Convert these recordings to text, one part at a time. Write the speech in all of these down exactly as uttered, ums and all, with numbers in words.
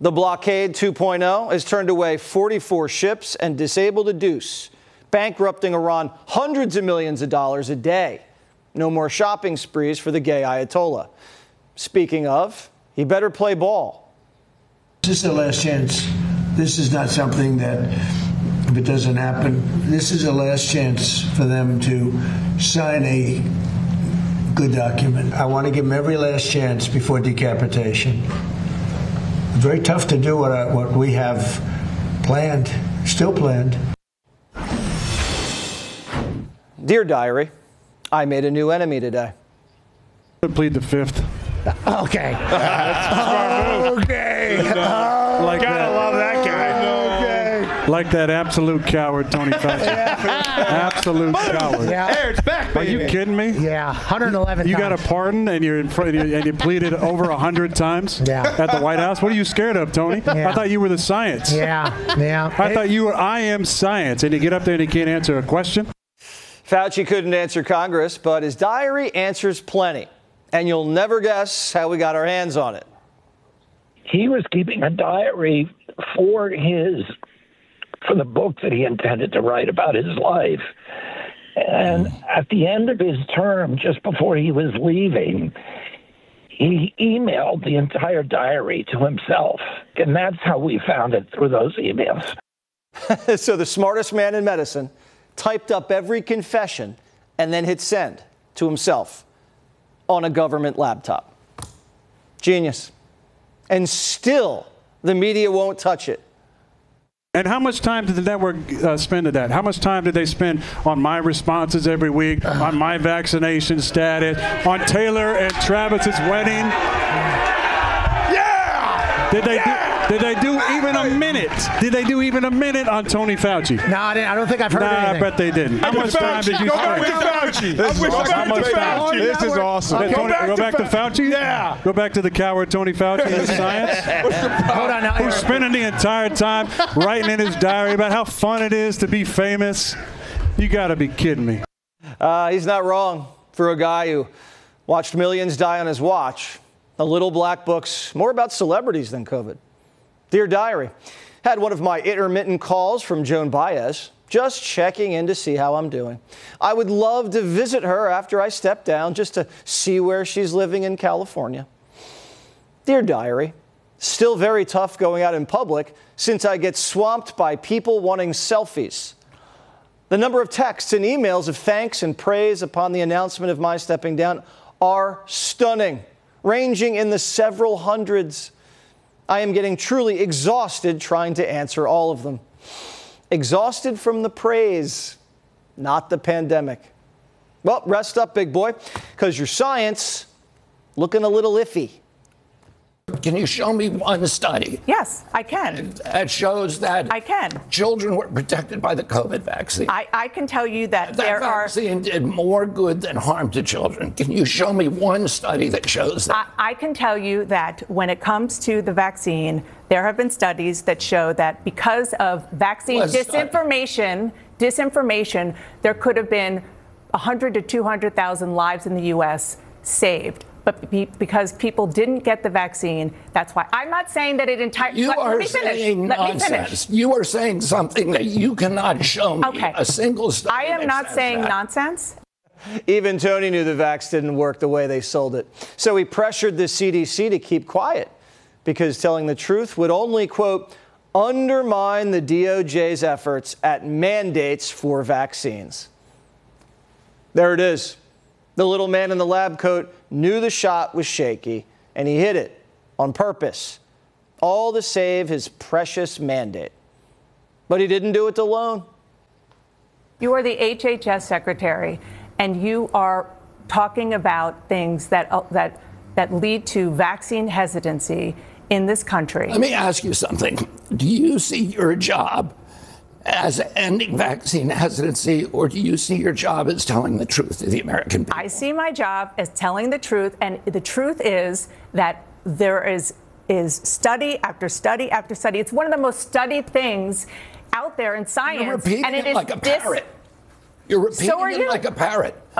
The blockade two point oh has turned away forty-four ships and disabled a deuce, bankrupting Iran hundreds of millions of dollars a day. No more shopping sprees for the gay Ayatollah. Speaking of, he better play ball. This is the last chance. This is not something that, if it doesn't happen, this is the last chance for them to sign a good document. I want to give them every last chance before decapitation. It's very tough to do what, I, what we have planned, still planned. Dear Diary, I made a new enemy today. Plead the fifth. Okay. Okay. Uh, like Gotta that. love that guy. Okay. Like that absolute coward, Tony Fauci. Absolute coward. Yeah. Hey, it's back, baby. Are you kidding me? Yeah, one hundred eleven You times. got a pardon and you're in front and you pleaded over a hundred times Yeah. at the White House. What are you scared of, Tony? Yeah. I thought you were the science. Yeah, yeah. I thought you were I am science, and you get up there and you can't answer a question. Fauci couldn't answer Congress, but his diary answers plenty. And you'll never guess how we got our hands on it. He was keeping a diary for his, for the book that he intended to write about his life. And at the end of his term, just before he was leaving, he emailed the entire diary to himself. And that's how we found it, through those emails. So the smartest man in medicine typed up every confession and then hit send to himself on a government laptop. Genius. And still, the media won't touch it. And how much time did the network uh, spend at that? How much time did they spend on my responses every week, on my vaccination status, on Taylor and Travis's wedding? Yeah! Did they yeah! do, did they do even a minute? Did they do even a minute on Tony Fauci? No, I, didn't, I don't think I've heard Nah, anything. I bet they didn't. How much time did you Go spend? back to Fauci. This I wish is awesome. I How could much to time? Fauci. This is awesome. Go Go back, back go to back to Fa- Fauci? Yeah. Go back to the coward Tony Fauci and his science? Hold on now. Who's spending the entire time writing in his diary about how fun it is to be famous? You got to be kidding me. Uh, he's not wrong for a guy who watched millions die on his watch. A little black book's more about celebrities than COVID. Dear Diary, had one of my intermittent calls from Joan Baez, just checking in to see how I'm doing. I would love to visit her after I step down just to see where she's living in California. Dear Diary, still very tough going out in public since I get swamped by people wanting selfies. The number of texts and emails of thanks and praise upon the announcement of my stepping down are stunning, ranging in the several hundreds. I am getting truly exhausted trying to answer all of them. Exhausted from the praise, not the pandemic. Well, rest up, big boy, because your science looking a little iffy. Can you show me one study Yes, I can. that shows that I can. children were protected by the COVID vaccine? I, I can tell you that, that there are. vaccine did more good than harm to children. Can you show me one study that shows that? I, I can tell you that when it comes to the vaccine, there have been studies that show that because of vaccine What study? disinformation, disinformation, there could have been one hundred to two hundred thousand lives in the U S saved. But be, because people didn't get the vaccine, that's why. I'm not saying that it entirely. You let, are let me finish. saying Let nonsense. me finish. You are saying something that you cannot show me Okay. a single study. I am that not says saying that. nonsense. Even Tony knew the vax didn't work the way they sold it. So he pressured the C D C to keep quiet because telling the truth would only, quote, undermine the D O J's efforts at mandates for vaccines. There it is. The little man in the lab coat knew the shot was shaky, and he hit it on purpose, all to save his precious mandate. But he didn't do it alone. You are the H H S secretary, and you are talking about things that uh, that that lead to vaccine hesitancy in this country. Let me ask you something. Do you see your job as ending vaccine hesitancy, or do you see your job as telling the truth to the American people? I see my job as telling the truth, and the truth is that there is is study after study after study. It's one of the most studied things out there in science. You're repeating and it it is like a dis- parrot. You're repeating So are it you. like a parrot.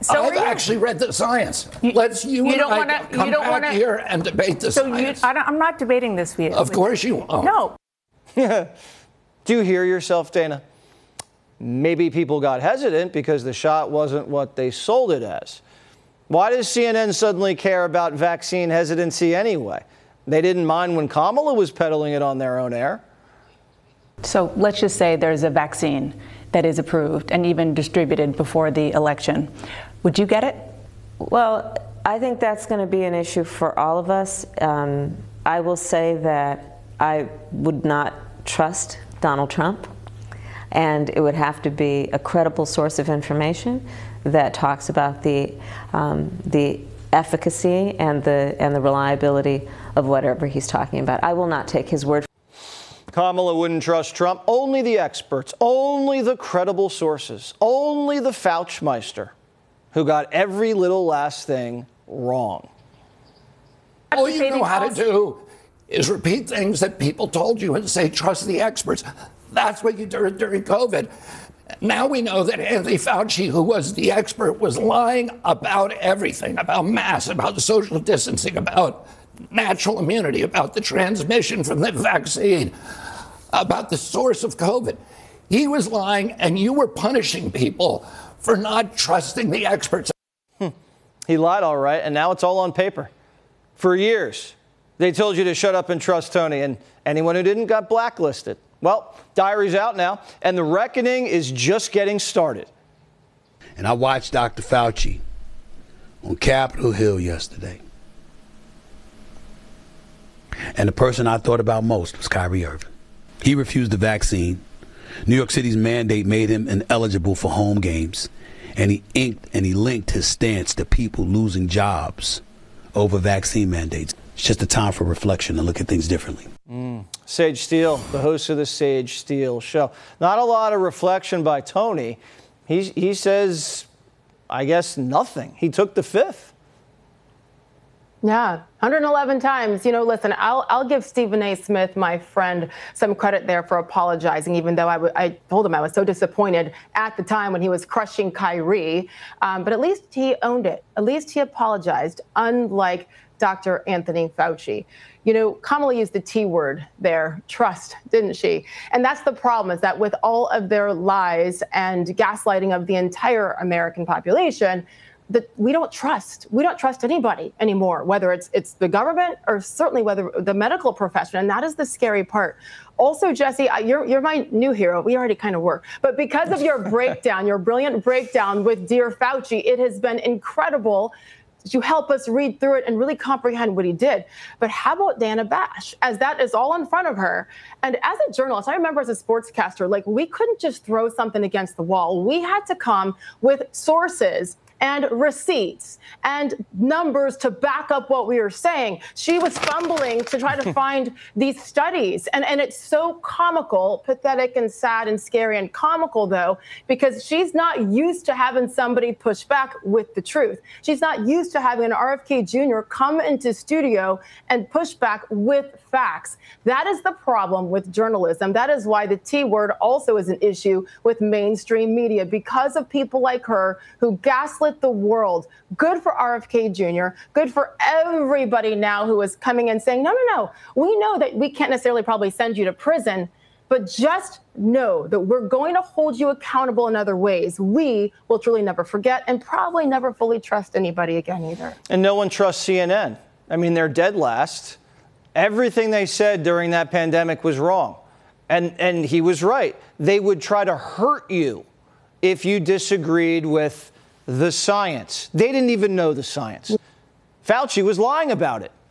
So I've are you. actually read the science. Let's you, you and don't I wanna- come you don't back wanna- here and debate the So you, science. I don't, I'm not debating this with you. Of course you won't. No. Do you hear yourself, Dana? Maybe people got hesitant because the shot wasn't what they sold it as. Why does C N N suddenly care about vaccine hesitancy anyway? They didn't mind when Kamala was peddling it on their own air. So let's just say there's a vaccine that is approved and even distributed before the election. Would you get it? Well, I think that's going to be an issue for all of us. Um, I will say that I would not trust Donald Trump, and it would have to be a credible source of information that talks about the um, the efficacy and the and the reliability of whatever he's talking about. I will not take his word. Kamala wouldn't trust Trump. Only the experts, only the credible sources, only the Fauchmeister, who got every little last thing wrong. All you know how to do is repeat things that people told you and say, trust the experts. That's what you did during COVID. Now we know that Anthony Fauci, who was the expert, was lying about everything, about masks, about social distancing, about natural immunity, about the transmission from the vaccine, about the source of COVID. He was lying, and you were punishing people for not trusting the experts. Hmm. He lied all right, and now it's all on paper. For years, they told you to shut up and trust Tony, and anyone who didn't got blacklisted. Well, diary's out now, and the reckoning is just getting started. And I watched Doctor Fauci on Capitol Hill yesterday. And the person I thought about most was Kyrie Irving. He refused the vaccine. New York City's mandate made him ineligible for home games. And he inked and he linked his stance to people losing jobs over vaccine mandates. It's just a time for reflection and look at things differently. Mm. Sage Steele, the host of the Sage Steele Show. Not a lot of reflection by Tony. He, he says, I guess, nothing. He took the fifth. Yeah, one hundred eleven times. You know, listen, I'll I'll give Stephen A. Smith, my friend, some credit there for apologizing, even though I, w- I told him I was so disappointed at the time when he was crushing Kyrie. Um, but at least he owned it. At least he apologized, unlike Doctor Anthony Fauci. You know, Kamala used the T word there, trust, didn't she? And that's the problem, is that with all of their lies and gaslighting of the entire American population, that we don't trust. We don't trust anybody anymore, whether it's it's the government or certainly whether the medical profession. And that is the scary part. Also, Jesse, you're you're my new hero. We already kind of were. But because of your breakdown, your brilliant breakdown with Dear Fauci, it has been incredible to help us read through it and really comprehend what he did. But how about Dana Bash, as that is all in front of her? And as a journalist, I remember as a sportscaster, like, we couldn't just throw something against the wall. We had to come with sources and receipts and numbers to back up what we were saying. She was fumbling to try to find these studies. And, and it's so comical, pathetic and sad and scary and comical, though, because she's not used to having somebody push back with the truth. She's not used to having an R F K Junior come into studio and push back with facts. That is the problem with journalism. That is why the T word also is an issue with mainstream media, because of people like her who gaslit the world. Good for R F K Junior, good for everybody now who is coming and saying, no, no, no, we know that we can't necessarily probably send you to prison, but just know that we're going to hold you accountable in other ways. We will truly never forget and probably never fully trust anybody again either. And no one trusts C N N. I mean, they're dead last. Everything they said during that pandemic was wrong. And, and he was right. They would try to hurt you if you disagreed with the science. They didn't even know the science. Fauci was lying about it.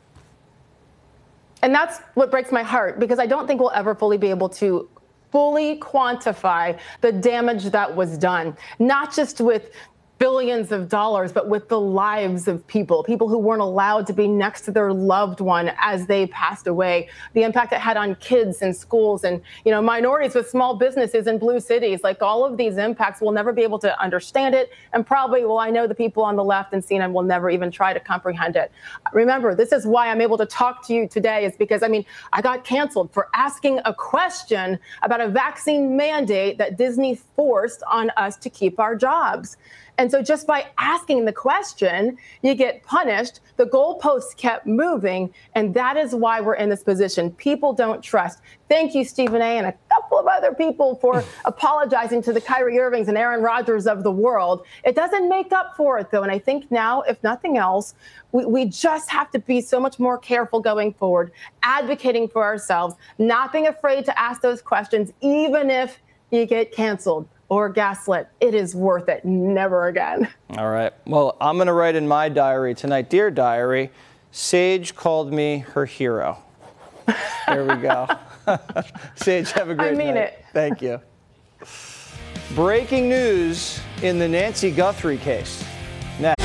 And that's what breaks my heart, because I don't think we'll ever fully be able to fully quantify the damage that was done, not just with billions of dollars, but with the lives of people, people who weren't allowed to be next to their loved one as they passed away, the impact it had on kids in schools and, you know, minorities with small businesses in blue cities. Like, all of these impacts, we'll never be able to understand it. And probably, well, I know the people on the left and C N N will never even try to comprehend it. Remember, this is why I'm able to talk to you today, is because, I mean, I got canceled for asking a question about a vaccine mandate that Disney forced on us to keep our jobs. And so just by asking the question, you get punished. The goalposts kept moving, and that is why we're in this position. People don't trust. Thank you, Stephen A. and a couple of other people for apologizing to the Kyrie Irvings and Aaron Rodgers of the world. It doesn't make up for it, though. And I think now, if nothing else, we, we just have to be so much more careful going forward, advocating for ourselves, not being afraid to ask those questions, even if you get canceled or gaslit. It is worth it. Never again. All right. Well, I'm going to write in my diary tonight, Dear Diary, Sage called me her hero. There we go. Sage, have a great night. I mean it. Thank you. Breaking news in the Nancy Guthrie case. Next.